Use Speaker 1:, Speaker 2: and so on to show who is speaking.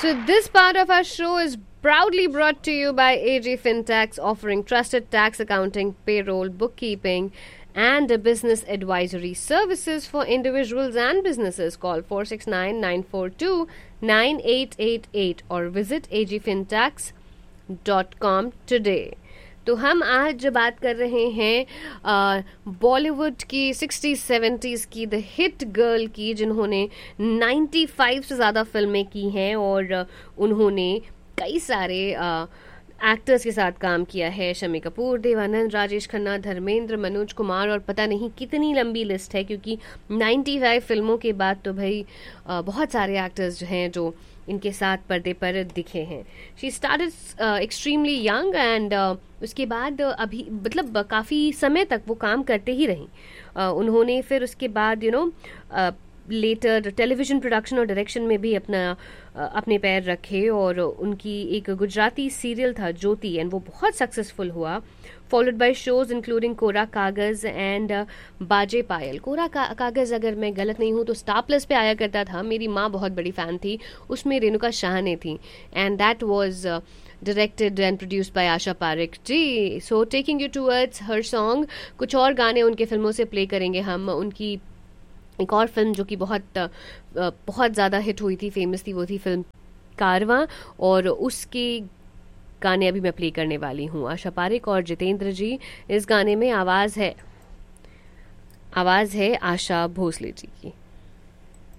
Speaker 1: So this part of our show is proudly brought to you by AG Fintechs, offering trusted tax accounting, payroll, bookkeeping, and business advisory services for individuals and businesses. Call 469-942-9888 or visit agfintechs.com today. तो हम आज बात कर रहे हैं बॉलीवुड की 60s-70s की the hit girl की, जिन्होंने 95 से ज़्यादा फिल्में की हैं और उन्होंने कई सारे एक्टर्स के साथ काम किया है. शम्मी कपूर, देवानंद, राजेश खन्ना, धर्मेंद्र, मनोज कुमार और पता नहीं कितनी लंबी लिस्ट है, क्योंकि 95 फिल्मों के बाद तो भाई बहुत सारे एक्टर्स जो हैं जो इनके साथ पर्दे पर दिखे हैं. She started extremely young and उसके बाद अभी मतलब काफ़ी समय तक वो काम करते ही रहीं. उन्होंने फिर उसके बाद लेटर टेलीविज़न प्रोडक्शन और डायरेक्शन में भी अपने पैर रखे और उनकी एक गुजराती सीरियल था ज्योति एंड वो बहुत सक्सेसफुल हुआ. फॉलोड बाय शोज इंक्लूडिंग कोरा कागज़ एंड बाजे पायल. कोरा कागज़ अगर मैं गलत नहीं हूँ तो स्टार प्लस पे आया करता था. मेरी माँ बहुत बड़ी फ़ैन थी. उसमें रेणुका शाहने थी and that was directed and produced by Asha Parekh ji. So taking you towards her song. कुछ और गाने उनके फिल्मों से प्ले करेंगे हम. उनकी एक और फिल्म जो कि बहुत ज़्यादा हिट हुई थी, फेमस थी, वो थी फिल्म कारवां, और उसके गाने अभी मैं प्ले करने वाली हूँ. आशा पारेख और जितेंद्र जी. इस गाने में आवाज़ है आशा भोसले जी की.